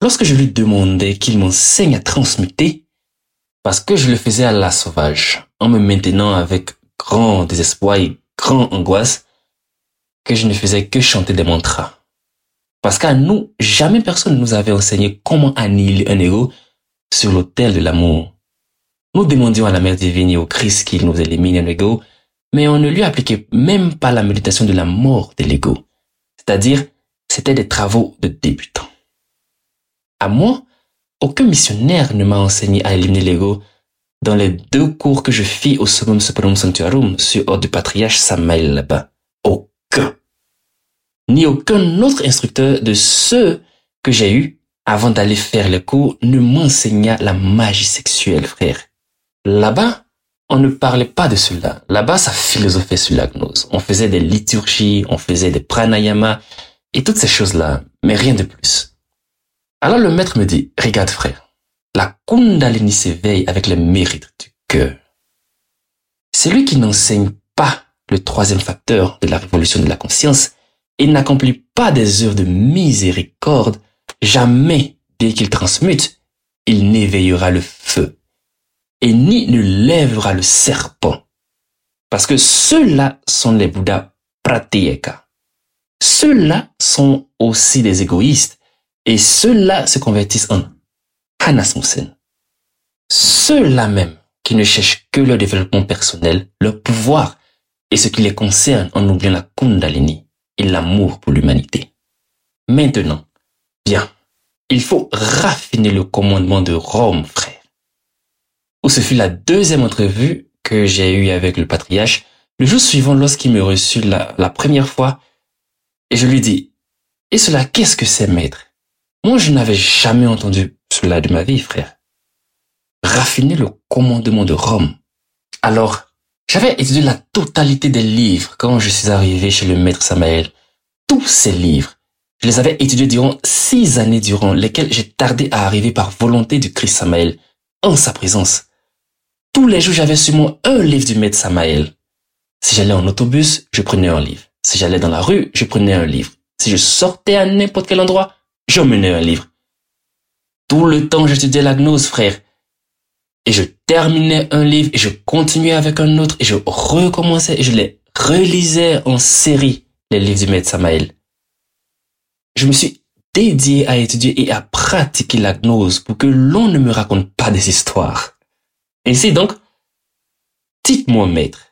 lorsque je lui demandais qu'il m'enseigne à transmuter, parce que je le faisais à la sauvage, en me maintenant avec grand désespoir et grande angoisse, que je ne faisais que chanter des mantras. Parce qu'à nous, jamais personne ne nous avait enseigné comment annihiler un ego sur l'autel de l'amour. Nous demandions à la Mère divine et au Christ qu'il nous élimine un ego, mais on ne lui appliquait même pas la méditation de la mort de l'ego. C'est-à-dire, c'était des travaux de débutants. À moi, aucun missionnaire ne m'a enseigné à éliminer l'ego dans les 2 cours que je fis au Summum Superum Sanctuarum sur ordre du patriarche Samael là-bas. Aucun. Ni aucun autre instructeur de ceux que j'ai eus avant d'aller faire les cours ne m'enseigna la magie sexuelle, frère. Là-bas, on ne parlait pas de cela. Là-bas, ça philosophait sur la gnose. On faisait des liturgies, on faisait des pranayama et toutes ces choses-là, mais rien de plus. Alors le maître me dit, regarde frère, la Kundalini s'éveille avec les mérites du cœur. Celui qui n'enseigne pas le 3e facteur de la révolution de la conscience et n'accomplit pas des œuvres de miséricorde, jamais, dès qu'il transmute, il n'éveillera le feu et ni ne lèvera le serpent. Parce que ceux-là sont les Bouddhas pratyeka. Ceux-là sont aussi des égoïstes et ceux-là se convertissent en Hanasmussen. Ceux-là même qui ne cherchent que leur développement personnel, leur pouvoir et ce qui les concerne en oubliant la Kundalini et l'amour pour l'humanité. Maintenant, bien, il faut raffiner le commandement de Rome, frère. Où ce fut la 2e entrevue que j'ai eue avec le patriarche, le jour suivant lorsqu'il me reçut la première fois, et je lui dis, et cela, qu'est-ce que c'est, maître? Moi, je n'avais jamais entendu cela de ma vie, frère. Raffiner le commandement de Rome. Alors, j'avais étudié la totalité des livres quand je suis arrivé chez le maître Samael. Tous ces livres, je les avais étudiés durant 6 années durant lesquelles j'ai tardé à arriver par volonté du Christ Samael, en sa présence. Tous les jours, j'avais sur moi un livre du maître Samael. Si j'allais en autobus, je prenais un livre. Si j'allais dans la rue, je prenais un livre. Si je sortais à n'importe quel endroit, j'emmenais un livre. Tout le temps, j'étudiais la gnose, frère. Et je terminais un livre et je continuais avec un autre et je recommençais et je les relisais en série, les livres du maître Samael. Je me suis dédié à étudier et à pratiquer la gnose pour que l'on ne me raconte pas des histoires. Ainsi donc, dites-moi, maître,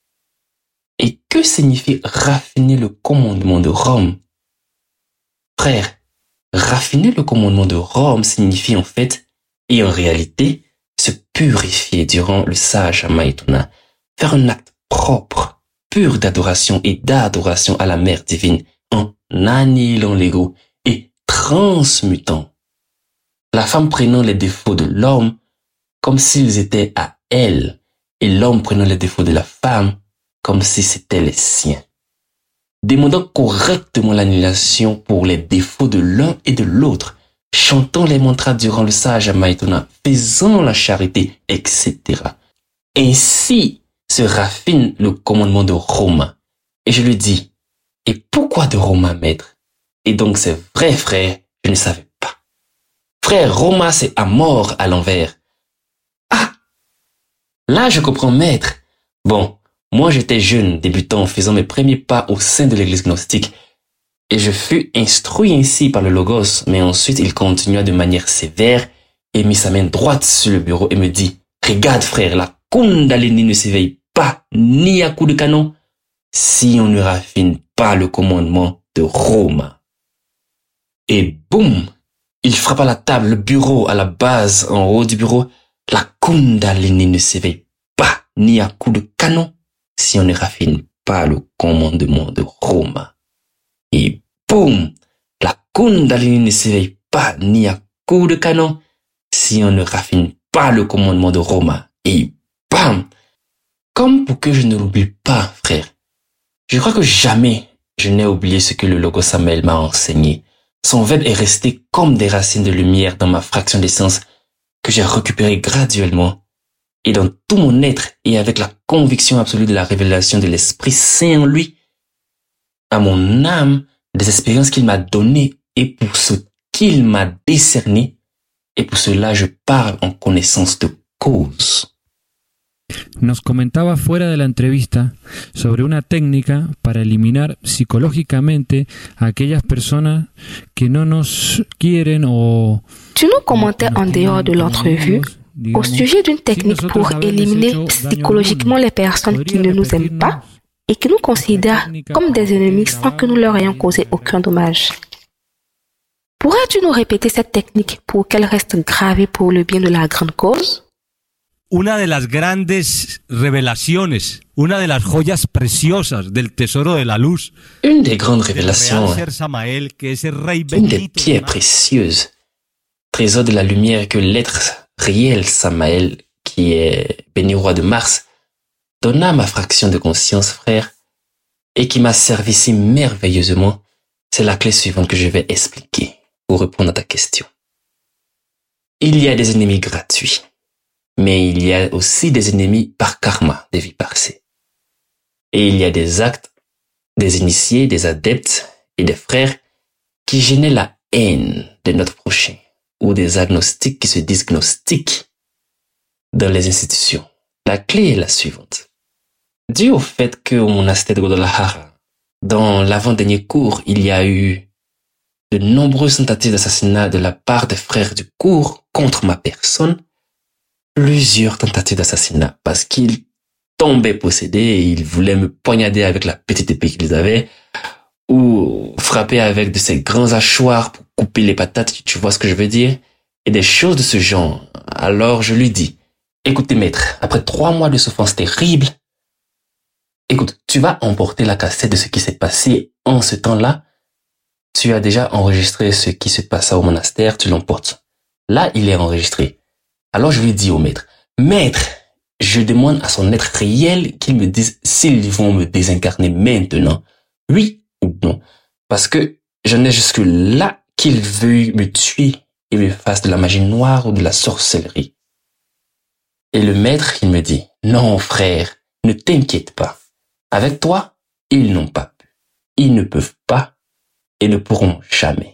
et que signifie raffiner le commandement de Rome? Frère, raffiner le commandement de Rome signifie en fait, et en réalité, se purifier durant le sage Maituna, faire un acte propre, pur d'adoration et d'adoration à la Mère divine, en annihilant l'ego et transmutant. La femme prenant les défauts de l'homme comme s'ils étaient à elle, et l'homme prenant les défauts de la femme comme si c'était les siens. Demandant correctement l'annulation pour les défauts de l'un et de l'autre, chantant les mantras durant le sage Maituna, faisant la charité, etc. Ainsi se raffine le commandement de Roma. Et je lui dis, et pourquoi de Roma, maître? Et donc c'est vrai, frère, je ne savais pas. Frère, Roma, c'est à mort à l'envers. Ah! Là, je comprends, maître. Bon, moi j'étais jeune, débutant, faisant mes premiers pas au sein de l'église gnostique. Et je fus instruit ainsi par le Logos, mais ensuite il continua de manière sévère et mit sa main droite sur le bureau et me dit, regarde frère, la Kundalini ne s'éveille pas ni à coup de canon si on ne raffine pas le commandement de Roma. Et boum, il frappa la table, le bureau à la base, en haut du bureau. La Kundalini ne s'éveille pas ni à coup de canon si on ne raffine pas le commandement de Roma. Et boum, la Kundalini ne s'éveille pas ni à coup de canon si on ne raffine pas le commandement de Roma. Et bam, comme pour que je ne l'oublie pas, frère. Je crois que jamais je n'ai oublié ce que le Logos Samael m'a enseigné. Son verbe est resté comme des racines de lumière dans ma fraction d'essence que j'ai récupéré graduellement et dans tout mon être et avec la conviction absolue de la révélation de l'Esprit Saint en lui, à mon âme, des expériences qu'il m'a données et pour ce qu'il m'a décerné et pour cela je parle en connaissance de cause. Nos comentaba fuera de la entrevista sobre una técnica para eliminar psicológicamente a aquellas personas que no nos quieren o... Tu nous commentais en dehors de l'entrevue au sujet d'une technique pour éliminer psychologiquement les personnes qui ne nous aiment pas et qui nous considèrent comme des ennemis sans que nous leur ayons causé aucun dommage. Pourrais-tu nous répéter cette technique pour qu'elle reste gravée pour le bien de la grande cause? Una de las grandes revelaciones, una de las joyas preciosas del tesoro de la luz. Une des grandes révélations, Samael, que es el rey une des pierres précieuses, trésor de la lumière que l'être réel Samaël, qui est béni roi de Mars, donna ma fraction de conscience, frère, et qui m'a servi si merveilleusement, c'est la clé suivante que je vais expliquer pour répondre à ta question. Il y a des ennemis gratuits. Mais il y a aussi des ennemis par karma des vies passées. Et il y a des actes, des initiés, des adeptes et des frères qui génèrent la haine de notre prochain ou des agnostiques qui se disent gnostiques dans les institutions. La clé est la suivante. Dû au fait qu'au monastère de Guadalajara, dans l'avant-dernier cours, il y a eu de nombreuses tentatives d'assassinat de la part des frères du cours contre ma personne, plusieurs tentatives d'assassinat parce qu'ils tombaient possédés et ils voulaient me poignarder avec la petite épée qu'ils avaient ou frapper avec de ces grands hachoirs pour couper les patates, tu vois ce que je veux dire, et des choses de ce genre. Alors je lui dis, écoutez maître, après 3 mois de souffrance terrible, écoute, tu vas emporter la cassette de ce qui s'est passé en ce temps-là. Tu as déjà enregistré ce qui se passa au monastère, tu l'emportes. Là, il est enregistré. Alors je lui dis au maître, je demande à son être réel qu'il me dise s'ils vont me désincarner maintenant, oui ou non. Parce que j'en ai jusque là qu'il veuille me tuer et me fasse de la magie noire ou de la sorcellerie. Et le maître, il me dit, non frère, ne t'inquiète pas. Avec toi, ils n'ont pas pu. Ils ne peuvent pas et ne pourront jamais.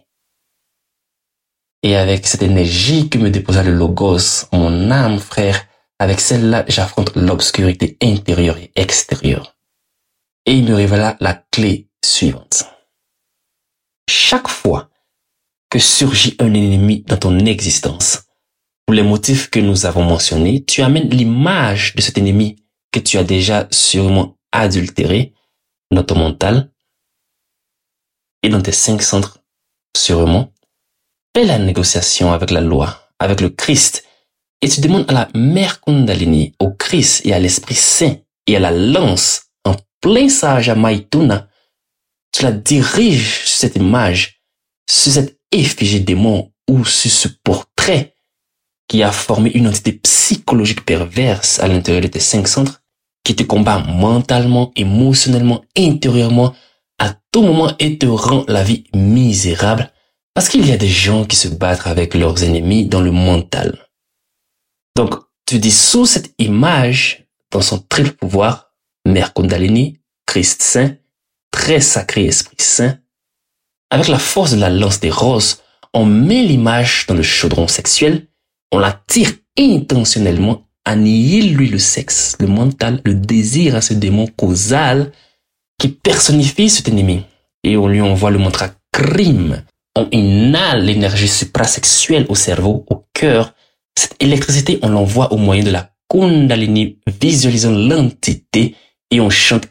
Et avec cette énergie que me déposa le Logos, mon âme, frère, avec celle-là, j'affronte l'obscurité intérieure et extérieure. Et il me révéla la clé suivante. Chaque fois que surgit un ennemi dans ton existence, pour les motifs que nous avons mentionnés, tu amènes l'image de cet ennemi que tu as déjà sûrement adultéré dans ton mental et dans tes 5 centres sûrement. Fais la négociation avec la loi, avec le Christ, et tu demandes à la mère Kundalini, au Christ et à l'Esprit Saint et à la lance en plein sage à Maïtuna, tu la diriges sur cette image, sur cette effigie démon ou sur ce portrait qui a formé une entité psychologique perverse à l'intérieur de tes 5 centres qui te combat mentalement, émotionnellement, intérieurement, à tout moment et te rend la vie misérable. Parce qu'il y a des gens qui se battent avec leurs ennemis dans le mental. Donc, tu dissous cette image dans son triple pouvoir, Mère Kundalini, Christ Saint, très sacré Esprit Saint. Avec la force de la lance des roses, on met l'image dans le chaudron sexuel, on la tire intentionnellement, annihile-lui le sexe, le mental, le désir à ce démon causal qui personnifie cet ennemi. Et on lui envoie le mantra crime. On inhale l'énergie suprasexuelle au cerveau, au cœur. Cette électricité, on l'envoie au moyen de la Kundalini, visualisant l'entité, et on chante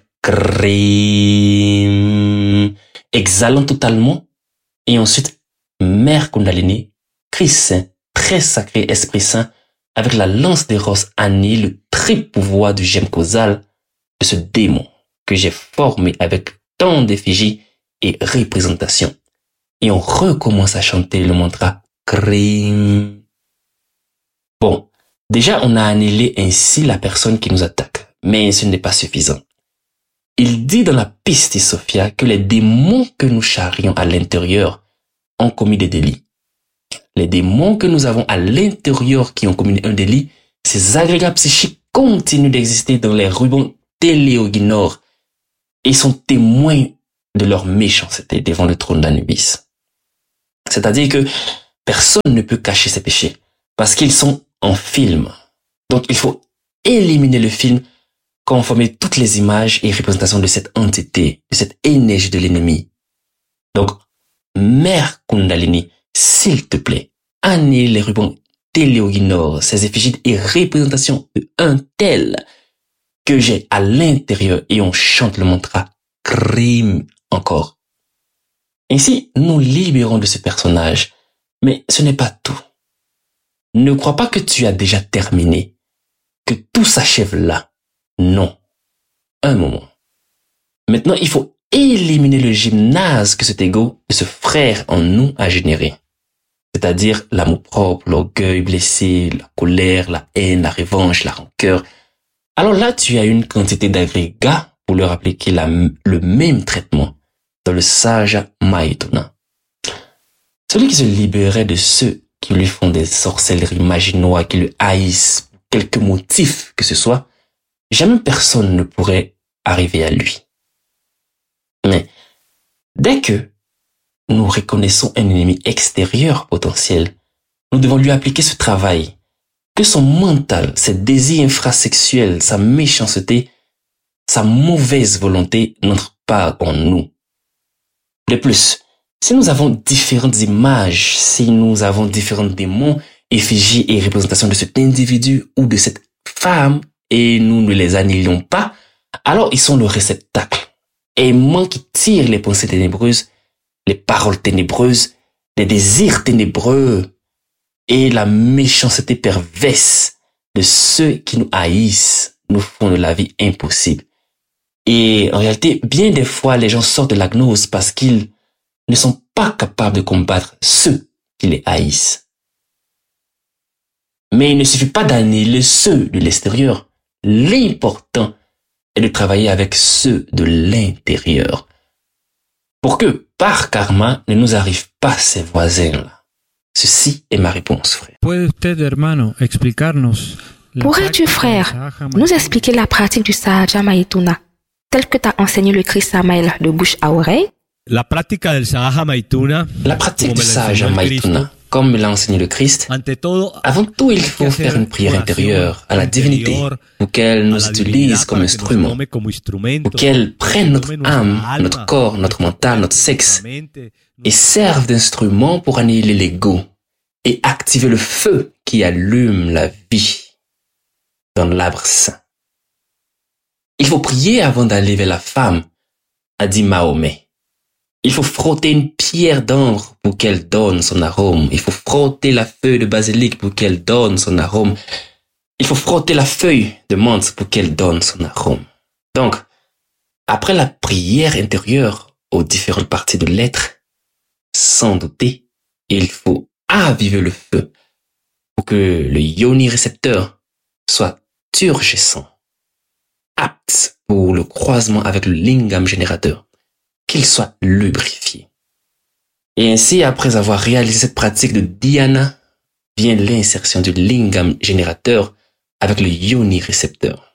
Krim, exhalant totalement, et ensuite, Mère Kundalini, Christ Saint, très sacré Esprit Saint, avec la lance des roses annihile le triple pouvoir du gemme causal de ce démon que j'ai formé avec tant d'effigies et représentations. Et on recommence à chanter le mantra Krim. Bon, déjà on a annihilé ainsi la personne qui nous attaque, mais ce n'est pas suffisant. Il dit dans la Pistis Sophia que les démons que nous charrions à l'intérieur ont commis des délits. Les démons que nous avons à l'intérieur qui ont commis un délit, ces agrégats psychiques continuent d'exister dans les rubans téléoguinores et sont témoins de leur méchanceté devant le trône d'Anubis. C'est-à-dire que personne ne peut cacher ses péchés parce qu'ils sont en film. Donc il faut éliminer le film, conformer toutes les images et représentations de cette entité, de cette énergie de l'ennemi. Donc, Mère Kundalini, s'il te plaît, annule les rubans téléoginores, ces effigies et représentations de un tel que j'ai à l'intérieur et on chante le mantra crime encore. Ainsi, nous libérons de ce personnage, mais ce n'est pas tout. Ne crois pas que tu as déjà terminé, que tout s'achève là. Non. Un moment. Maintenant, il faut éliminer le gymnase que cet ego, que ce frère en nous a généré. C'est-à-dire l'amour-propre, l'orgueil blessé, la colère, la haine, la revanche, la rancœur. Alors là, tu as une quantité d'agrégats pour leur appliquer le même traitement dans le Sahaja Maituna. Celui qui se libérait de ceux qui lui font des sorcelleries maginois, qui le haïssent pour quelque motif que ce soit, jamais personne ne pourrait arriver à lui. Mais dès que nous reconnaissons un ennemi extérieur potentiel, nous devons lui appliquer ce travail, que son mental, ses désirs infrasexuels, sa méchanceté, sa mauvaise volonté n'entrent pas en nous. De plus, si nous avons différentes images, si nous avons différents démons, effigies et représentations de cet individu ou de cette femme, et nous ne les annihilons pas, alors ils sont le réceptacle. Aimants qui tirent les pensées ténébreuses, les paroles ténébreuses, les désirs ténébreux et la méchanceté perverse de ceux qui nous haïssent, nous font de la vie impossible. Et en réalité, bien des fois, les gens sortent de la gnose parce qu'ils ne sont pas capables de combattre ceux qui les haïssent. Mais il ne suffit pas d'annihiler ceux de l'extérieur. L'important est de travailler avec ceux de l'intérieur. Pour que, par karma, ne nous arrivent pas ces voisins-là. Ceci est ma réponse, frère. Pourrais-tu, frère, nous expliquer la pratique du Sahaja Maituna, telle que t'a enseigné le Christ Samael de bouche à oreille? La pratique du Sahaja Maituna, comme l'a enseigné le Christ, avant tout, il faut faire une prière intérieure à la divinité pour qu'elle nous utilise comme instrument, pour qu'elle prenne notre âme, notre corps, notre mental, notre sexe et serve d'instrument pour annihiler l'ego et activer le feu qui allume la vie dans l'arbre saint. Il faut prier avant d'aller vers la femme, a dit Mahomet. Il faut frotter une pierre d'ambre pour qu'elle donne son arôme. Il faut frotter la feuille de basilic pour qu'elle donne son arôme. Il faut frotter la feuille de menthe pour qu'elle donne son arôme. Donc, après la prière intérieure aux différentes parties de l'être, sans douter, il faut aviver le feu pour que le yoni récepteur soit turgescent, apte pour le croisement avec le lingam générateur, qu'il soit lubrifié. Et ainsi, après avoir réalisé cette pratique de dhyana, vient l'insertion du lingam générateur avec le yoni récepteur.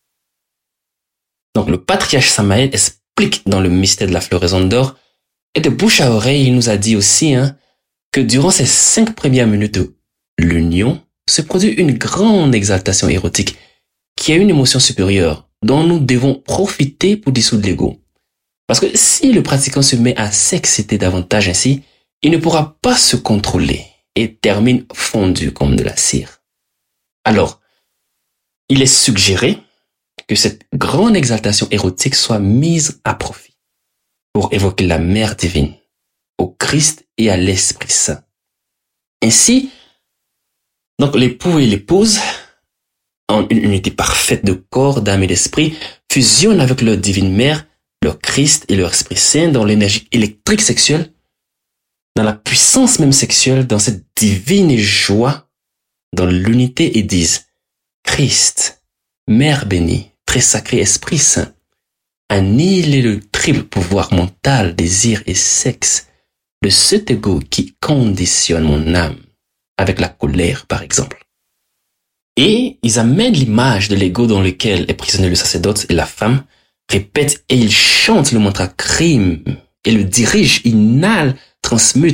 Donc le patriarche Samael explique dans le mystère de la floraison d'or, et de bouche à oreille, il nous a dit aussi que durant ces 5 premières minutes de l'union, se produit une grande exaltation érotique qui a une émotion supérieure dont nous devons profiter pour dissoudre l'ego. Parce que si le pratiquant se met à s'exciter davantage ainsi, il ne pourra pas se contrôler et termine fondu comme de la cire. Alors, il est suggéré que cette grande exaltation érotique soit mise à profit pour évoquer la Mère divine, au Christ et à l'Esprit Saint. Ainsi, donc l'époux et l'épouse, en une unité parfaite de corps, d'âme et d'esprit, fusionnent avec leur divine mère, leur Christ et leur Esprit Saint dans l'énergie électrique sexuelle, dans la puissance même sexuelle, dans cette divine joie, dans l'unité et disent Christ, Mère bénie, très sacré Esprit Saint, annihilez le triple pouvoir mental, désir et sexe de cet ego qui conditionne mon âme, avec la colère par exemple. Et ils amènent l'image de l'ego dans lequel est prisonnier le sacerdote et la femme, répètent et ils chantent le mantra crime et le dirigent, inhalent, transmutent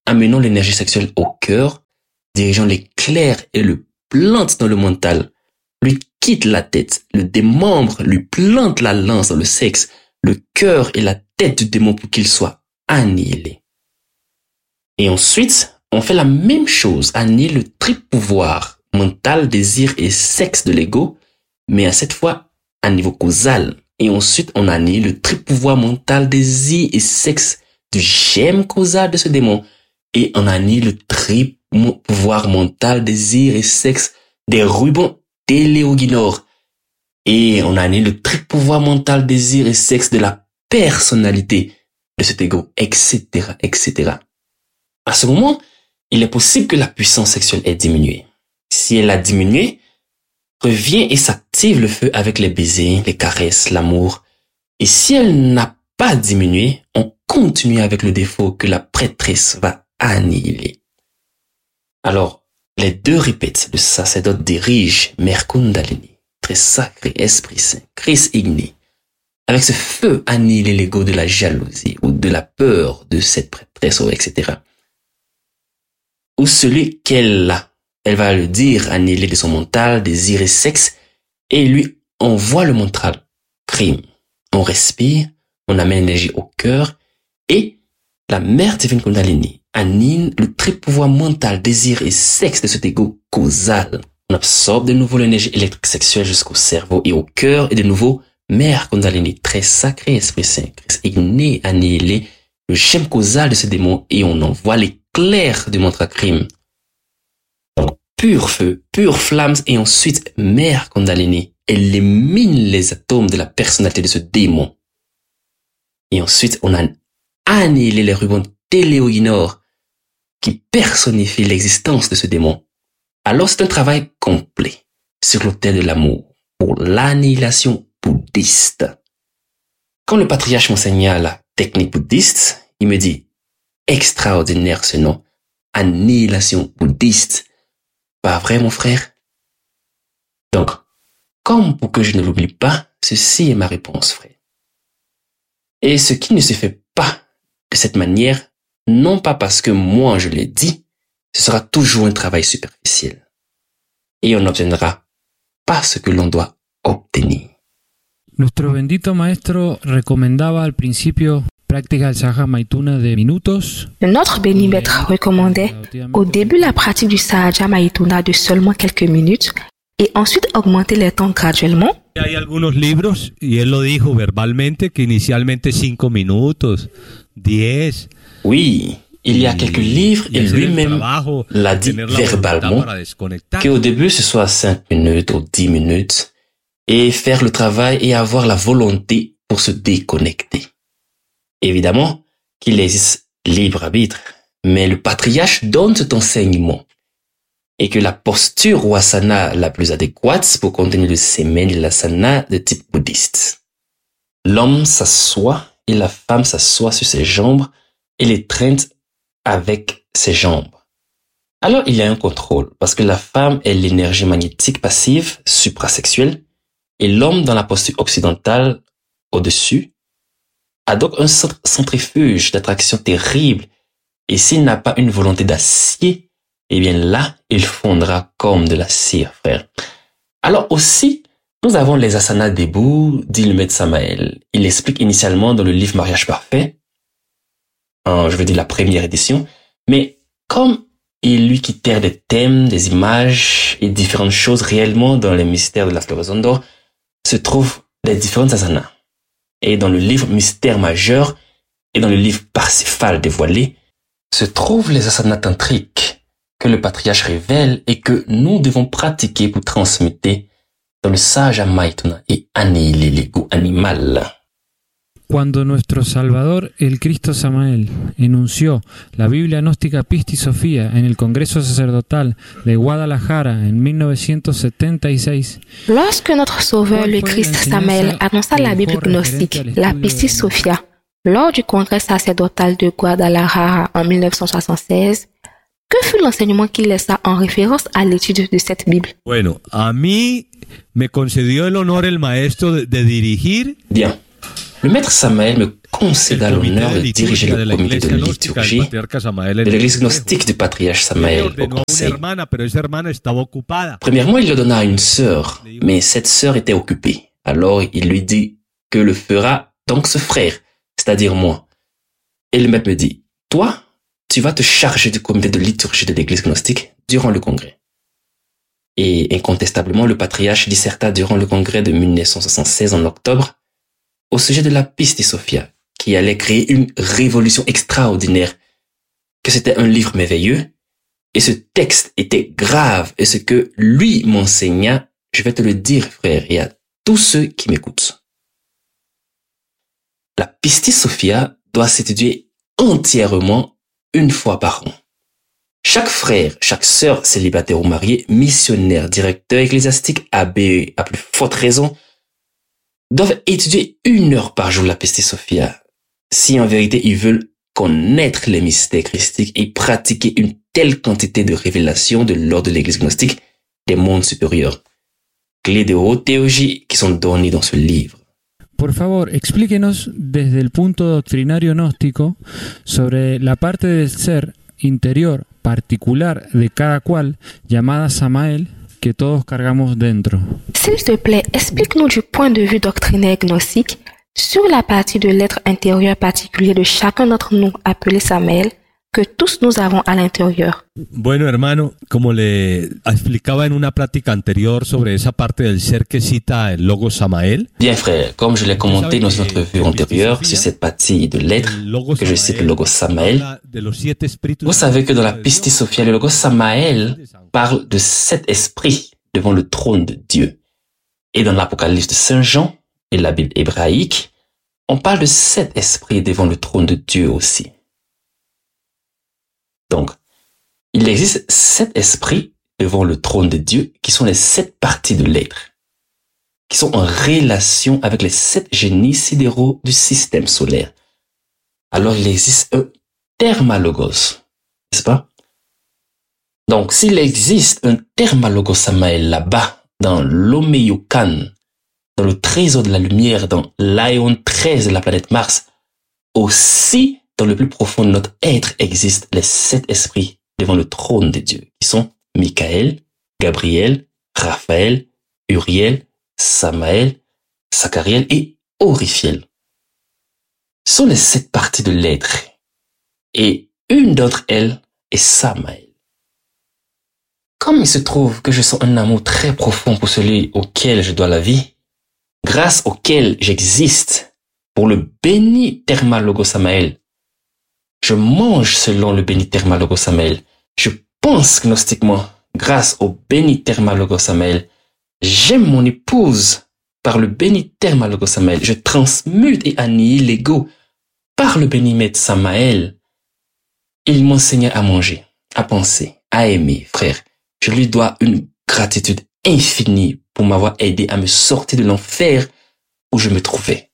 amenant l'énergie sexuelle au cœur, dirigeant l'éclair et le plante dans le mental, lui quitte la tête, le démembre, lui plante la lance dans le sexe, le cœur et la tête du démon pour qu'il soit annihilé. Et ensuite, on fait la même chose, annihile le triple pouvoir mental, désir et sexe de l'ego, mais à cette fois à niveau causal. Et ensuite, on annihile le triple pouvoir mental, désir et sexe du gemme causal de ce démon. Et on annihile le triple pouvoir mental, désir et sexe des rubans téléoginores. Et on annihile le triple pouvoir mental, désir et sexe de la personnalité de cet ego, etc., etc. À ce moment, il est possible que la puissance sexuelle ait diminué. Si elle a diminué, revient et s'active le feu avec les baisers, les caresses, l'amour. Et si elle n'a pas diminué, on continue avec le défaut que la prêtresse va annihiler. Alors, les deux répètent, le sacerdote dirige Mère Kundalini, très sacré, Esprit Saint, Christ igné. Avec ce feu, annihiler l'ego de la jalousie ou de la peur de cette prêtresse, etc. Ou celui qu'elle a. Elle va le dire, annihiler de son mental, désir et sexe, et lui envoie le mental, crime. On respire, on amène l'énergie au cœur, et la mère divine Kundalini annihile le triple pouvoir mental, désir et sexe de cet ego causal. On absorbe de nouveau l'énergie électrique sexuelle jusqu'au cerveau et au cœur, et de nouveau, mère Kundalini, très sacré, Esprit Saint, Christ igné, annihiler le gemme causal de ce démon, et on envoie l'éclair du mantra crime. Pur feu, pure flamme, et ensuite, mère Kundalini élimine les atomes de la personnalité de ce démon. Et ensuite, on a annihilé les rubans téléoginores qui personnifient l'existence de ce démon. Alors, c'est un travail complet sur l'autel de l'amour pour l'annihilation bouddhiste. Quand le patriarche m'enseigna la technique bouddhiste, il me dit, extraordinaire ce nom, annihilation bouddhiste. Pas vrai, mon frère? Donc, comme pour que je ne l'oublie pas, ceci est ma réponse, frère. Et ce qui ne se fait pas de cette manière, non pas parce que moi je l'ai dit, ce sera toujours un travail superficiel. Et on n'obtiendra pas ce que l'on doit obtenir. Nuestro bendito maestro recomendaba al principio práctica del Sahaja Maituna de minutos. Notre béni maître recommandait au début la pratique du Sahaja Maituna de seulement quelques minutes et ensuite augmenter les temps graduellement. Hay algunos libros, y él lo dijo verbalmente, que inicialmente 5 minutos, 10. Oui, il y a quelques livres et lui-même l'a dit verbalement qu'au début ce soit 5 minutes ou 10 minutes et faire le travail et avoir la volonté pour se déconnecter. Évidemment qu'il existe libre arbitre, mais le patriarche donne cet enseignement et que la posture ou asana la plus adéquate pour contenir le semen de l'asana de type bouddhiste. L'homme s'assoit et la femme s'assoit sur ses jambes et les traîne avec ses jambes. Alors il y a un contrôle parce que la femme est l'énergie magnétique passive suprasexuelle et l'homme dans la posture occidentale au-dessus a donc un centrifuge d'attraction terrible et s'il n'a pas une volonté d'acier, eh bien là, il fondra comme de la cire, frère. Alors aussi, nous avons les asanas debout, dit le maître Samael. Il explique initialement dans le livre Mariage Parfait, je veux dire la première édition, mais comme il lui quittèrent des thèmes, des images et différentes choses réellement dans les mystères de la floraison d'or, se trouvent les différentes asanas. Et dans le livre Mystère majeur et dans le livre Parsifal dévoilé, se trouvent les asanas tantriques que le patriarche révèle et que nous devons pratiquer pour transmuter dans le Sahaja Maituna et annihiler l'ego animal. Cuando nuestro Salvador, el Cristo Samael, enunció la Biblia gnóstica Pistis Sophia en el Congreso Sacerdotal de Guadalajara en 1976, lorsque notre Sauveur, le Christ Samael, annonça la Bible gnostique, la Pistis Sophia, lors du Congrès sacerdotal de Guadalajara en 1976, que fut l'enseignement qu'il laissa en référence à l'étude de cette Bible? Bueno, a mí me concedió el honor el maestro de dirigir. Bien. Le maître Samael me concéda l'honneur de diriger le comité de liturgie de l'église gnostique du patriarche Samael au conseil. Premièrement, il le donna à une sœur, mais cette sœur était occupée. Alors il lui dit que le fera donc ce frère, c'est-à-dire moi. Et le maître me dit, toi, tu vas te charger du comité de liturgie de l'église gnostique durant le congrès. Et incontestablement, le patriarche disserta durant le congrès de 1976 en octobre au sujet de la Pistis Sophia, qui allait créer une révolution extraordinaire, que c'était un livre merveilleux, et ce texte était grave, et ce que lui m'enseigna, je vais te le dire, frère, et à tous ceux qui m'écoutent. La Pistis Sophia doit s'étudier entièrement une fois par an. Chaque frère, chaque sœur célibataire ou marié, missionnaire, directeur ecclésiastique, abbé, à plus forte raison, doivent étudier 1 heure par jour la Pistis Sophia, si en vérité ils veulent connaître les mystères christiques et pratiquer une telle quantité de révélations de l'ordre de l'église gnostique des mondes supérieurs. Clés de haute théologie qui sont données dans ce livre. Por favor, explíquenos desde el punto doctrinario gnóstico sobre la parte del ser interior particular de cada cual, llamada Samael, que todos cargamos dentro. S'il te plaît, explique-nous du point de vue doctrinaire gnostique sur la partie de l'être intérieur particulier de chacun d'entre nous appelé Samael, que tous nous avons à l'intérieur. Bueno, hermano, como le explicaba en una plática anterior sobre esa parte del ser que cita el logo Samael. Bien, frère, comme je l'ai commenté dans notre vue antérieure sur cette partie de l'être que je cite le logo Samael, vous savez que dans la Pistis Sophia, le logo Samael parle de 7 esprits devant le trône de Dieu. Et dans l'Apocalypse de Saint Jean et la Bible hébraïque, on parle de 7 esprits devant le trône de Dieu aussi. Donc, il existe 7 esprits devant le trône de Dieu qui sont les 7 parties de l'être, qui sont en relation avec les 7 génies sidéraux du système solaire. Alors, il existe un thermalogos, n'est-ce pas? Donc, s'il existe un thermalogos Samael là-bas, dans l'Omeyukan, dans le trésor de la lumière, dans l'Aeon 13 de la planète Mars, aussi, dans le plus profond de notre être existent les 7 esprits devant le trône de Dieu, qui sont Michael, Gabriel, Raphaël, Uriel, Samaël, Zachariel et Orifiel. Ce sont les 7 parties de l'être. Et une d'entre elles est Samaël. Comme il se trouve que je sens un amour très profond pour celui auquel je dois la vie, grâce auquel j'existe, pour le béni Thermalogos Samael, je mange selon le béni Thermalogos Samael. Je pense gnostiquement grâce au béni Thermalogos Samael. J'aime mon épouse par le béni Thermalogos Samael. Je transmute et annihile l'ego par le béni Maître Samael. Il m'enseigna à manger, à penser, à aimer, frère. Je lui dois une gratitude infinie pour m'avoir aidé à me sortir de l'enfer où je me trouvais.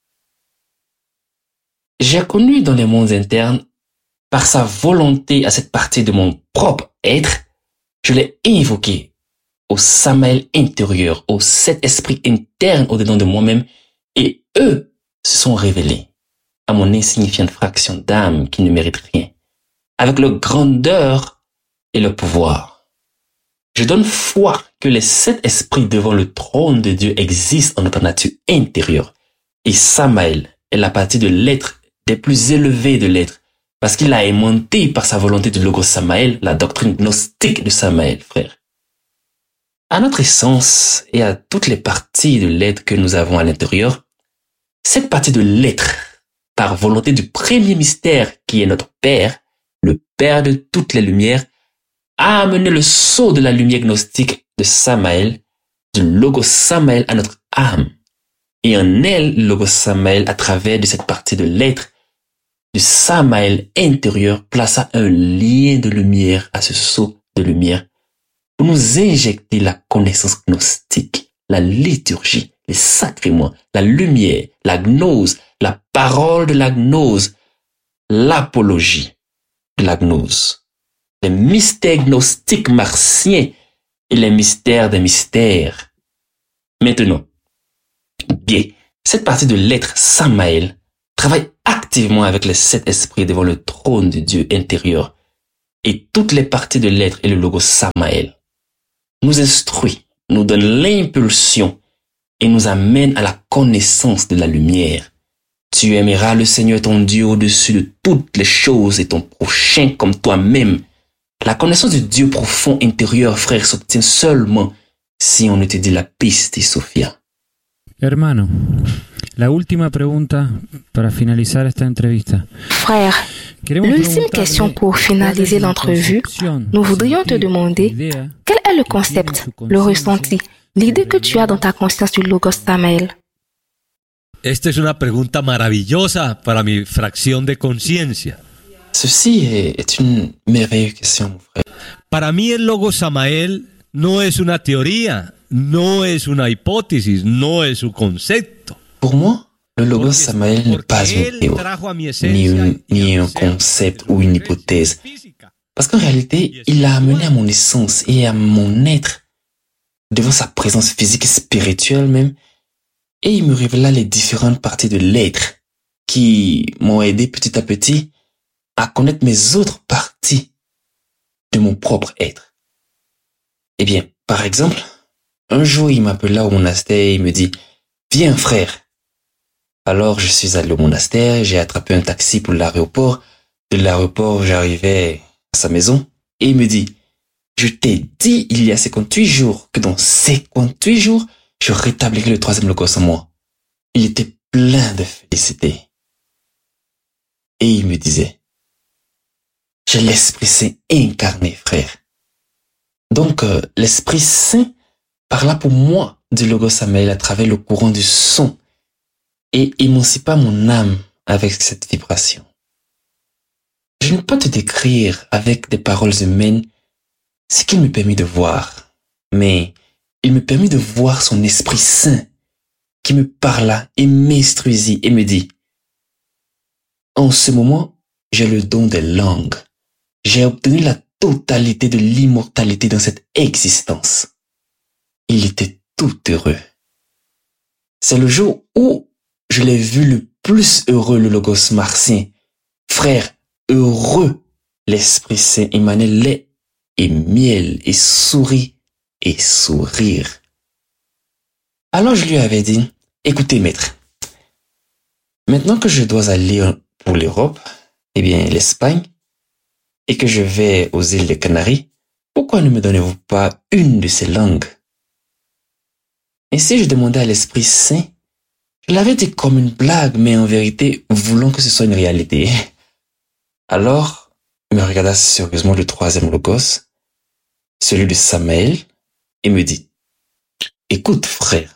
J'ai connu dans les mondes internes, par sa volonté à cette partie de mon propre être, je l'ai invoqué au Samael intérieur, aux 7 esprits internes au-dedans de moi-même, et eux se sont révélés à mon insignifiante fraction d'âme qui ne mérite rien, avec leur grandeur et leur pouvoir. Je donne foi que les 7 esprits devant le trône de Dieu existent en notre nature intérieure, et Samael est la partie de l'être des plus élevés de l'être, parce qu'il a aimanté par sa volonté de Logos Samael la doctrine gnostique de Samael, frère. À notre essence et à toutes les parties de l'être que nous avons à l'intérieur, cette partie de l'être, par volonté du premier mystère qui est notre Père, le Père de toutes les lumières, a amené le sceau de la lumière gnostique de Samael, du Logos Samael à notre âme. Et en elle, le Logos Samael, à travers de cette partie de l'être, du Samael intérieur, plaça un lien de lumière à ce sceau de lumière pour nous injecter la connaissance gnostique, la liturgie, les sacrements, la lumière, la gnose, la parole de la gnose, l'apologie de la gnose, les mystères gnostiques martiens et les mystères des mystères. Maintenant, bien, cette partie de l'être Samael travaille activement avec les 7 esprits devant le trône de Dieu intérieur et toutes les parties de l'être et le logo Samaël, nous instruit, nous donne l'impulsion et nous amène à la connaissance de la lumière. Tu aimeras le Seigneur ton Dieu au-dessus de toutes les choses et ton prochain comme toi-même. La connaissance du Dieu profond intérieur, frère, s'obtient seulement si on étudie la Pistis Sophia. Hermano, la última pregunta para finalizar esta entrevista. Frère, l'ultime question pour finaliser l'entrevue, nous voudrions te demander quel est le concept, le ressenti, l'idée que tu as dans ta conscience du Logos Samael. Esta es una pregunta maravillosa para mi fracción de conciencia. Ceci est une merveilleuse question, mon frère. Para mí el Logos Samael no es una teoría, no es una hipótesis, no es un concepto. Pour moi, le Logos Samael n'est pas une théorie, ni un concept ou une hypothèse. Parce qu'en réalité, il a amené à mon essence et à mon être, devant sa présence physique et spirituelle même, et il me révéla les différentes parties de l'être qui m'ont aidé petit à petit à connaître mes autres parties de mon propre être. Eh bien, par exemple, un jour, il m'appela au monastère et il me dit « Viens, frère !» Alors, je suis allé au monastère, j'ai attrapé un taxi pour l'aéroport. De l'aéroport, j'arrivais à sa maison et il me dit « Je t'ai dit il y a 58 jours que dans 58 jours, je rétablirai le 3e logos en moi. » Il était plein de félicité. Et il me disait « J'ai l'Esprit Saint incarné, frère. » Donc, l'Esprit Saint parla pour moi du Logos Samael à travers le courant du son et émancipa mon âme avec cette vibration. Je ne peux pas te décrire avec des paroles humaines ce qu'il me permit de voir, mais il me permit de voir son Esprit Saint qui me parla et m'instruisit et me dit « En ce moment, j'ai le don des langues. J'ai obtenu la totalité de l'immortalité dans cette existence. » Il était tout heureux. C'est le jour où je l'ai vu le plus heureux, le Logos martien. Frère, heureux, l'Esprit Saint émanait lait et miel et sourit et sourire. Alors je lui avais dit, écoutez maître, maintenant que je dois aller pour l'Europe, eh bien l'Espagne, et que je vais aux îles des Canaries, pourquoi ne me donnez-vous pas une de ces langues? Ainsi je demandais à l'Esprit Saint, je l'avais dit comme une blague, mais en vérité, voulant que ce soit une réalité. Alors, il me regarda sérieusement le 3e logos, celui de Samaël, et me dit, écoute frère,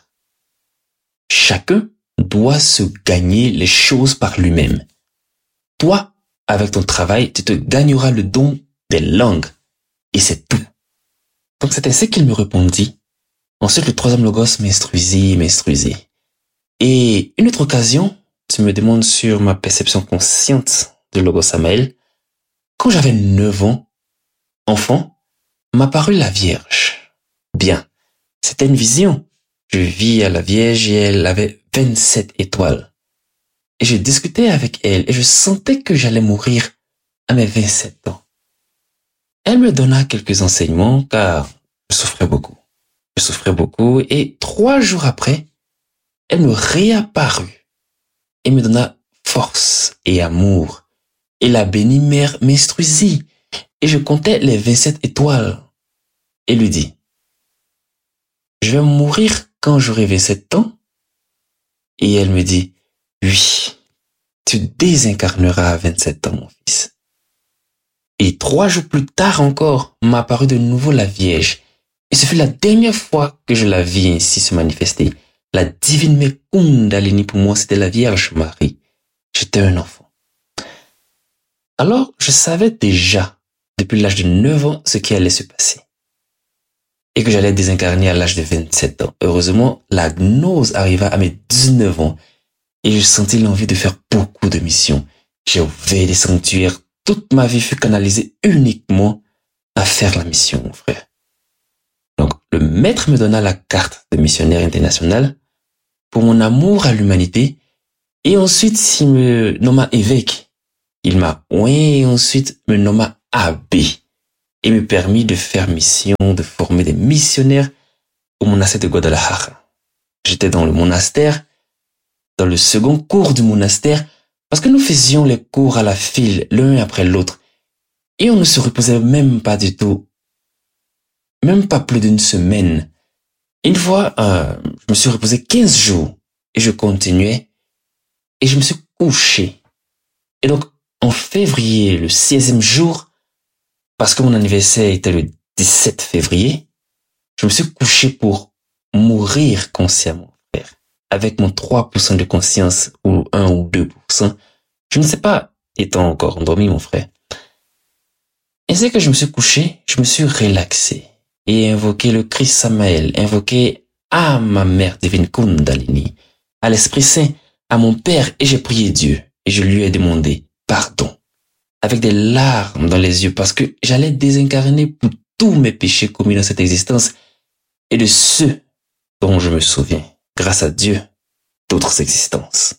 chacun doit se gagner les choses par lui-même. Toi, avec ton travail, tu te gagneras le don des langues, et c'est tout. Donc c'est ainsi qu'il me répondit. Ensuite, le 3e logos m'instruisit. Et une autre occasion, tu me demandes sur ma perception consciente de Logos Samael. Quand j'avais 9 ans, enfant, m'apparut la Vierge. Bien, c'était une vision. Je vis à la Vierge et elle avait 27 étoiles. Et je discutais avec elle et je sentais que j'allais mourir à mes 27 ans. Elle me donna quelques enseignements car je souffrais beaucoup. Et 3 jours après, elle me réapparut et me donna force et amour. Et la bénie mère m'instruisit et je comptais les 27 étoiles et lui dit, je vais mourir quand j'aurai 27 ans? Et elle me dit, oui, tu désincarneras à 27 ans, mon fils. Et 3 jours plus tard encore, m'apparut de nouveau la Vierge. Et ce fut la dernière fois que je la vis ainsi se manifester. La divine mère Kundalini pour moi, c'était la Vierge Marie. J'étais un enfant. Alors, je savais déjà, depuis l'âge de 9 ans, ce qui allait se passer. Et que j'allais désincarner à l'âge de 27 ans. Heureusement, la gnose arriva à mes 19 ans. Et je sentis l'envie de faire beaucoup de missions. J'ai ouvert des sanctuaires. Toute ma vie fut canalisée uniquement à faire la mission, mon frère. Donc, le maître me donna la carte de missionnaire international pour mon amour à l'humanité Et ensuite, il me nomma évêque. Il m'a oint et ensuite me nomma abbé et me permit de faire mission, de former des missionnaires au monastère de Guadalajara. J'étais dans le monastère, dans le second cours du monastère, parce que nous faisions les cours à la file, l'un après l'autre. Et on ne se reposait même pas du tout. Même pas plus d'une semaine. Une fois, je me suis reposé 15 jours et je continuais et je me suis couché. Et donc, en février, le 16e jour, parce que mon anniversaire était le 17 février, je me suis couché pour mourir consciemment, frère. Avec mon 3% de conscience ou 1 ou 2%. Je ne sais pas, étant encore endormi, mon frère. Et c'est que je me suis couché, je me suis relaxé et invoqué le Christ Samael, invoqué à ma mère divine Kundalini, à l'Esprit Saint, à mon Père, et j'ai prié Dieu et je lui ai demandé pardon avec des larmes dans les yeux parce que j'allais désincarner pour tous mes péchés commis dans cette existence et de ceux dont je me souviens, grâce à Dieu, d'autres existences.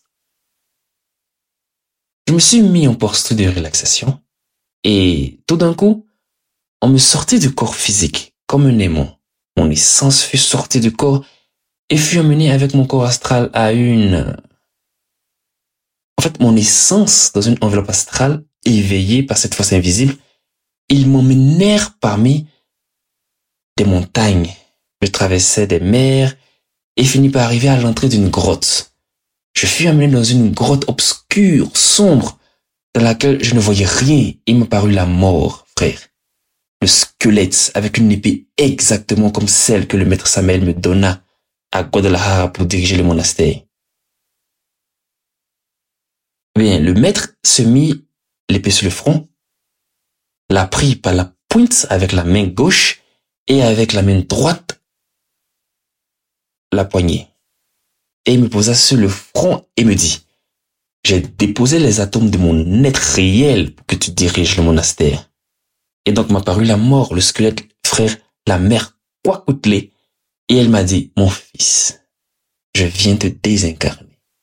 Je me suis mis en posture de relaxation et tout d'un coup, on me sortit du corps physique comme un aimant. Mon essence fut sortie du corps et fut emmenée avec mon corps astral à mon essence dans une enveloppe astrale, éveillée par cette force invisible, ils m'emmenèrent parmi des montagnes. Je traversais des mers et finis par arriver à l'entrée d'une grotte. Je fus amené dans une grotte obscure, sombre, dans laquelle je ne voyais rien. Il me parut la mort, frère. Le squelette avec une épée exactement comme celle que le maître Samael me donna à Guadalajara pour diriger le monastère. Bien, le maître se mit l'épée sur le front, la prit par la pointe avec la main gauche et avec la main droite la poignée. Et il me posa sur le front et me dit, j'ai déposé les atomes de mon être réel pour que tu diriges le monastère. Et donc m'apparut la mort, le squelette, frère, la mère Kwakoutlé, et elle m'a dit, mon fils, je viens te désincarner.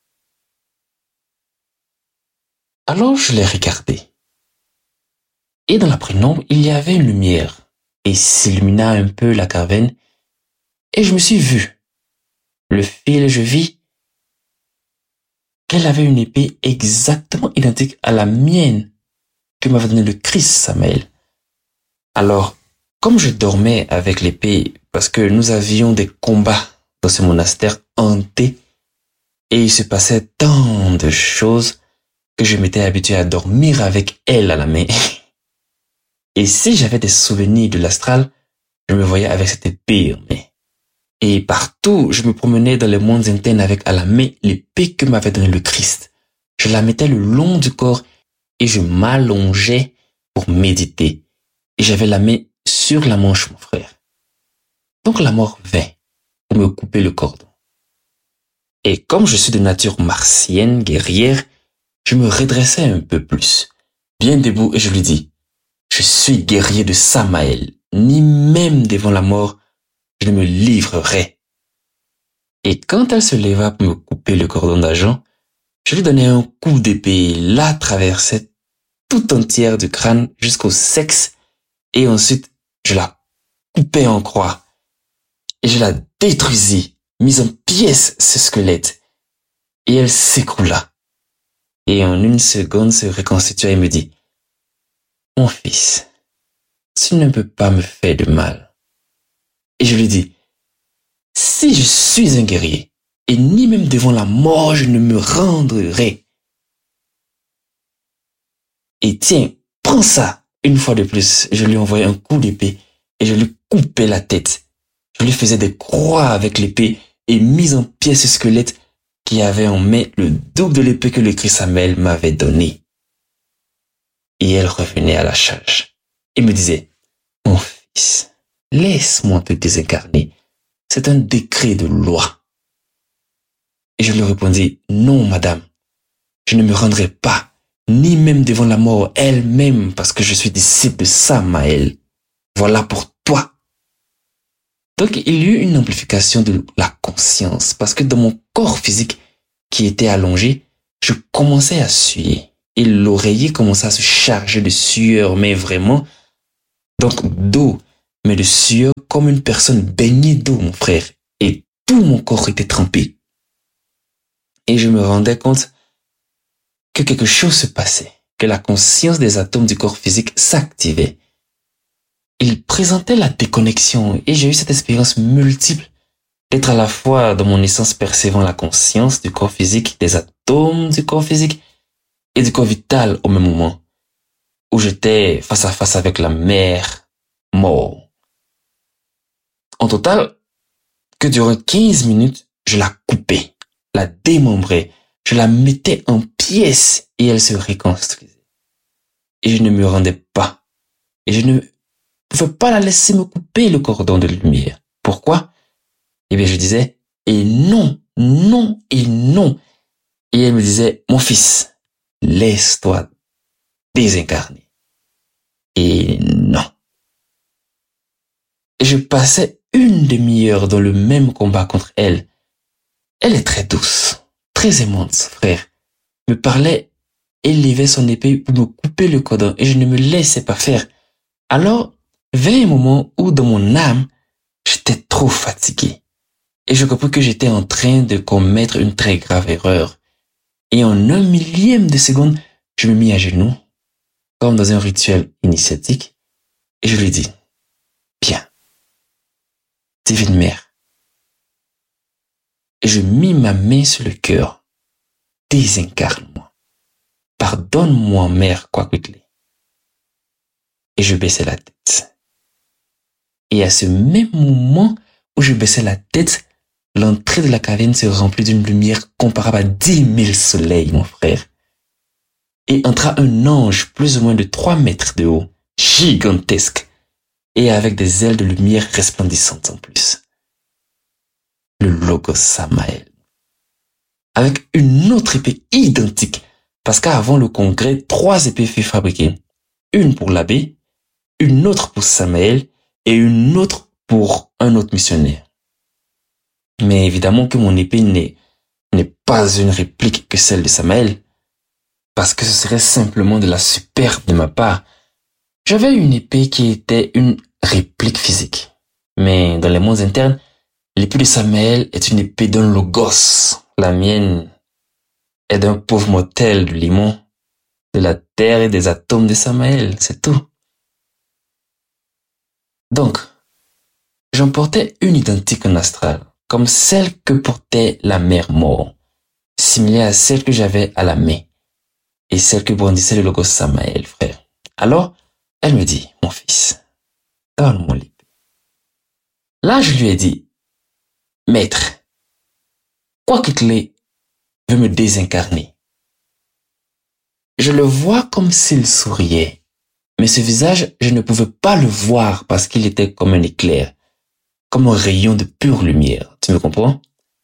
Alors je l'ai regardé. Et dans la pénombre, il y avait une lumière, et s'illumina un peu la caverne, et je me suis vu. Le fil, je vis qu'elle avait une épée exactement identique à la mienne que m'avait donné le Christ Samael. Alors, comme je dormais avec l'épée, parce que nous avions des combats dans ce monastère hanté, et il se passait tant de choses que je m'étais habitué à dormir avec elle à la main. Et si j'avais des souvenirs de l'astral, je me voyais avec cette épée en main. Et partout, je me promenais dans les mondes internes avec à la main l'épée que m'avait donné le Christ. Je la mettais le long du corps et je m'allongeais pour méditer. Et j'avais la main sur la manche, mon frère. Donc la mort vint pour me couper le cordon. Et comme je suis de nature martienne, guerrière, je me redressais un peu plus, bien debout, et je lui dis, je suis guerrier de Samael, ni même devant la mort, je ne me livrerai. Et quand elle se leva pour me couper le cordon d'argent, je lui donnai un coup d'épée, la traversait tout entière du crâne jusqu'au sexe, et ensuite je la coupai en croix, et je la détruisis, mis en pièces ce squelette, et elle s'écroula. Et en une seconde se reconstitua et me dit, mon fils, tu ne peux pas me faire de mal. Et je lui dis, si je suis un guerrier, et ni même devant la mort je ne me rendrai. Et tiens, prends ça. Une fois de plus, je lui envoyais un coup d'épée et je lui coupais la tête. Je lui faisais des croix avec l'épée et mis en pièces ce squelette qui avait en main le double de l'épée que le Christ Samael m'avait donné. Et elle revenait à la charge et me disait, mon fils, laisse-moi te désincarner. C'est un décret de loi. Et je lui répondis, non, madame, je ne me rendrai pas, ni même devant la mort elle-même, parce que je suis disciple de Samael. Voilà pour toi. Donc il y eut une amplification de la conscience, parce que dans mon corps physique qui était allongé, je commençais à suer. Et l'oreiller commençait à se charger de sueur, mais vraiment, donc d'eau, mais de sueur comme une personne baignée d'eau, mon frère. Et tout mon corps était trempé. Et je me rendais compte que quelque chose se passait, que la conscience des atomes du corps physique s'activait. Il présentait la déconnexion et j'ai eu cette expérience multiple d'être à la fois dans mon essence percevant la conscience du corps physique, des atomes du corps physique et du corps vital au même moment, où j'étais face à face avec la mère mort. En total, que durant 15 minutes, je la coupais, la démembrais, je la mettais en pièces et elle se reconstruisait. Et je ne me rendais pas. Et je ne pouvais pas la laisser me couper le cordon de lumière. Pourquoi? Eh bien, je disais, et non, non, et non. Et elle me disait, mon fils, laisse-toi désincarner. Et non. Et je passais une demi-heure dans le même combat contre elle. Elle est très douce, très aimante, frère. Me parlait, élevait son épée pour me couper le cordon et je ne me laissais pas faire. Alors, vint un moment où dans mon âme, j'étais trop fatigué. Et je compris que j'étais en train de commettre une très grave erreur. Et en 1/1000 de seconde, je me mis à genoux, comme dans un rituel initiatique, et je lui dis, bien, divine mère. Et je mis ma main sur le cœur, désincarne-moi, pardonne-moi, mère Kwakwitli. Et je baissais la tête. Et à ce même moment où je baissais la tête, l'entrée de la caverne se remplit d'une lumière comparable à 10 000 soleils, mon frère. Et entra un ange plus ou moins de 3 mètres de haut, gigantesque, et avec des ailes de lumière resplendissantes en plus. Le Logos Samael. Avec une autre épée identique, parce qu'avant le congrès, 3 épées furent fabriquées. Une pour l'abbé, une autre pour Samael, et une autre pour un autre missionnaire. Mais évidemment que mon épée n'est pas une réplique que celle de Samael, parce que ce serait simplement de la superbe de ma part. J'avais une épée qui était une réplique physique. Mais dans les mondes internes, l'épée de Samael est une épée d'un logos. La mienne est d'un pauvre mortel du limon, de la terre et des atomes de Samael, c'est tout. Donc, j'en portais une identique en astral, comme celle que portait la mère mort, similaire à celle que j'avais à la main, et celle que brandissait le Logos Samael, frère. Alors, elle me dit, mon fils, donne-moi l'épée. Là, je lui ai dit, maître, Kwakwitli veut me désincarner. Je le vois comme s'il souriait, mais ce visage, je ne pouvais pas le voir parce qu'il était comme un éclair, comme un rayon de pure lumière. Tu me comprends?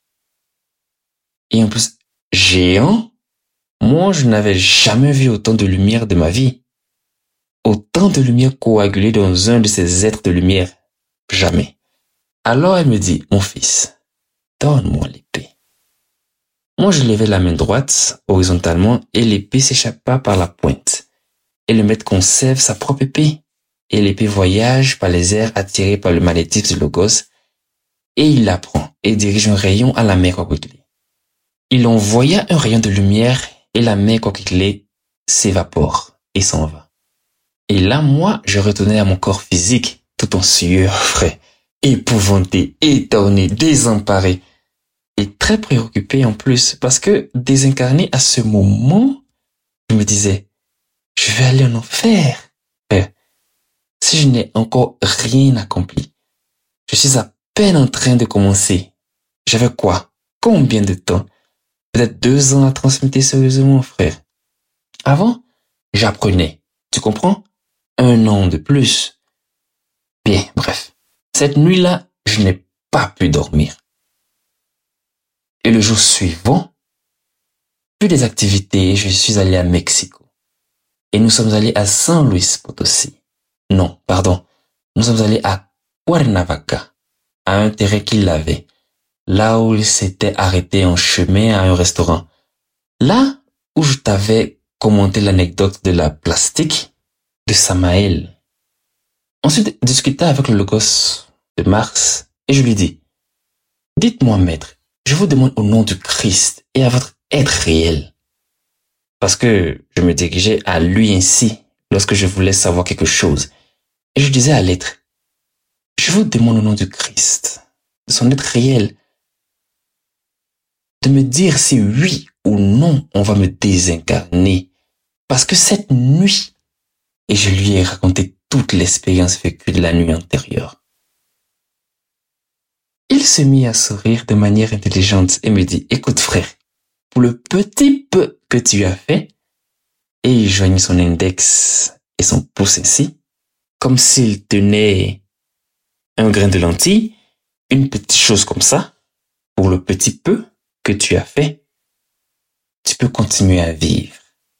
Et en plus, géant, moi, je n'avais jamais vu autant de lumière de ma vie. Autant de lumière coagulée dans un de ces êtres de lumière. Jamais. Alors elle me dit, mon fils, donne-moi l'épée. Moi, je levai la main droite, horizontalement, et l'épée s'échappa par la pointe. Et le maître conserve sa propre épée. Et l'épée voyage par les airs attirée par le magnétisme du Logos. Et il la prend et dirige un rayon à la mère Kwakwitli. Il envoya un rayon de lumière et la mère Kwakwitli s'évapore et s'en va. Et là, moi, je retournais à mon corps physique, tout en sueur, frais, épouvanté, étonné, désemparé. Et très préoccupé en plus, parce que désincarné à ce moment, je me disais, je vais aller en enfer. Si je n'ai encore rien accompli, je suis à peine en train de commencer. J'avais quoi? Combien de temps? Peut-être 2 ans à transmettre sérieusement, frère. Avant, j'apprenais. Tu comprends? 1 an de plus. Bien, bref. Cette nuit-là, je n'ai pas pu dormir. Et le jour suivant, plus des activités, je suis allé à Mexico. Et nous sommes allés à San Luis Potosí. Non, pardon. Nous sommes allés à Cuernavaca, à un terrain qu'il avait, là où il s'était arrêté en chemin à un restaurant. Là, où je t'avais commenté l'anecdote de la plastique de Samaël. Ensuite, discuta avec le Logos de Mars et je lui dis, dites-moi, maître, je vous demande au nom du Christ et à votre être réel. Parce que je me dirigeais à lui ainsi lorsque je voulais savoir quelque chose. Et je disais à l'être, je vous demande au nom du Christ, de son être réel, de me dire si oui ou non on va me désincarner. Parce que cette nuit, et je lui ai raconté toute l'expérience vécue de la nuit antérieure. Il se mit à sourire de manière intelligente et me dit, écoute frère, pour le petit peu que tu as fait, et il joignit son index et son pouce ainsi, comme s'il tenait un grain de lentilles, une petite chose comme ça, pour le petit peu que tu as fait, tu peux continuer à vivre.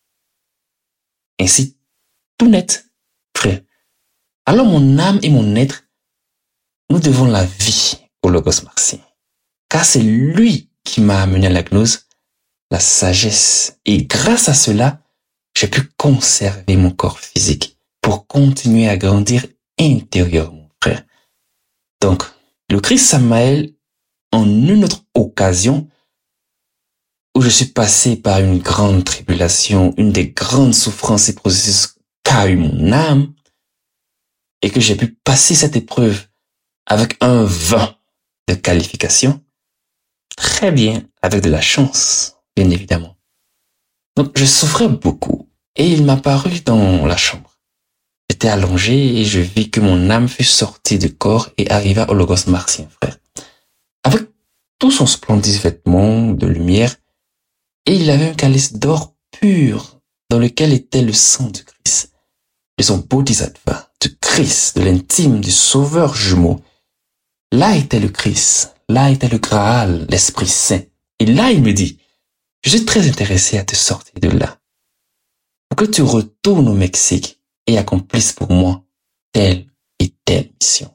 Ainsi, tout net, frère. Alors mon âme et mon être, nous devons la vie au Logos martien. Car c'est lui qui m'a amené à la gnose, la sagesse. Et grâce à cela, j'ai pu conserver mon corps physique pour continuer à grandir intérieurement, frère. Donc, le Christ Samaël, en une autre occasion, où je suis passé par une grande tribulation, une des grandes souffrances et processus qu'a eu mon âme, et que j'ai pu passer cette épreuve avec un 20 de qualification, très bien, avec de la chance, bien évidemment. Donc, je souffrais beaucoup, et il m'a paru dans la chambre. J'étais allongé et je vis que mon âme fut sortie du corps et arriva au Logos martien, frère. Avec tout son splendide vêtement de lumière, et il avait un calice d'or pur dans lequel était le sang du Christ, de son bodhisattva, du Christ, de l'intime, du sauveur jumeau. Là était le Christ, là était le Graal, l'Esprit Saint. Et là, il me dit, je suis très intéressé à te sortir de là, pour que tu retournes au Mexique et accomplisses pour moi telle et telle mission.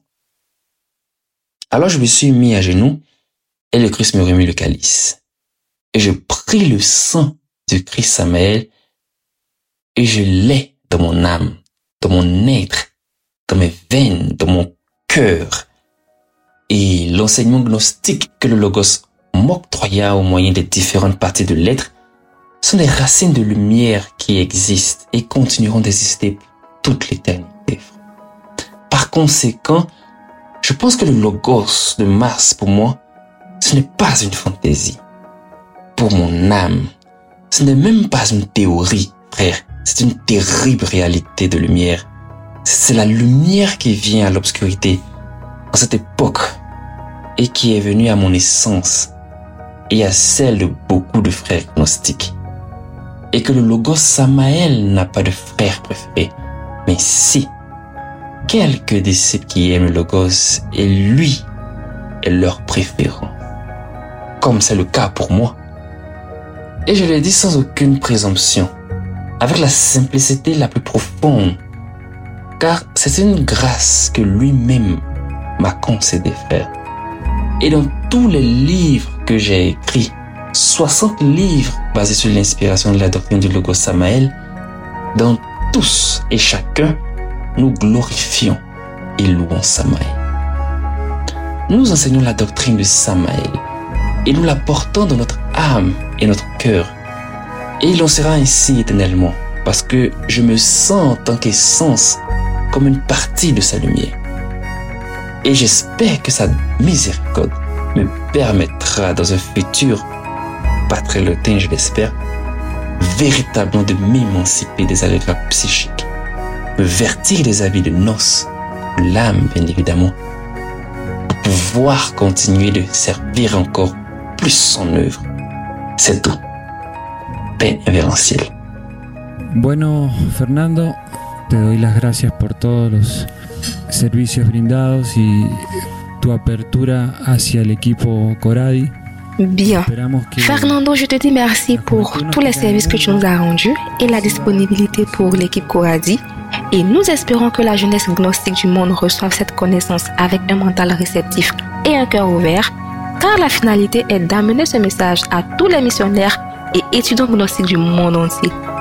Alors je me suis mis à genoux et le Christ me remit le calice. Et je pris le sang du Christ Samaël et je l'ai dans mon âme, dans mon être, dans mes veines, dans mon cœur. Et l'enseignement gnostique que le Logos m'octroya au moyen des différentes parties de l'être sont des racines de lumière qui existent et continueront d'exister pour toute l'éternité. Par conséquent, je pense que le Logos de Mars, pour moi, ce n'est pas une fantaisie. Pour mon âme, ce n'est même pas une théorie, frère. C'est une terrible réalité de lumière. C'est la lumière qui vient à l'obscurité en cette époque et qui est venue à mon essence et à celle de beaucoup de frères gnostiques. Et que le Logos Samaël n'a pas de frère préféré, mais si quelques disciples qui aiment le Logos et lui est leur préférant, comme c'est le cas pour moi. Et je le dis sans aucune présomption, avec la simplicité la plus profonde, car c'est une grâce que lui-même m'a concédée, frère. Et dans tous les livres que j'ai écrits, 60 livres basés sur l'inspiration de la doctrine du Logos Samaël, dans tous et chacun, nous glorifions et louons Samaël. Nous enseignons la doctrine de Samaël et nous la portons dans notre âme et notre cœur. Et il en sera ainsi éternellement, parce que je me sens en tant qu'essence comme une partie de sa lumière. Et j'espère que sa miséricorde me permettra dans un futur, pas très lointain je l'espère, véritablement de m'émanciper des allégrades psychiques, me vertir des habits de noces, l'âme bien évidemment, pour pouvoir continuer de servir encore plus son œuvre. C'est tout. Paix invérencielle. Bueno, Fernando, te doy las gracias por todos los servicios brindados y tu apertura hacia el equipo Coradi. Bien. Fernando, je te dis merci pour tous les services que tu nous as rendus et la disponibilité pour l'équipe Coradi. Et nous espérons que la jeunesse gnostique du monde reçoive cette connaissance avec un mental réceptif et un cœur ouvert, car la finalité est d'amener ce message à tous les missionnaires et étudiants gnostiques du monde entier.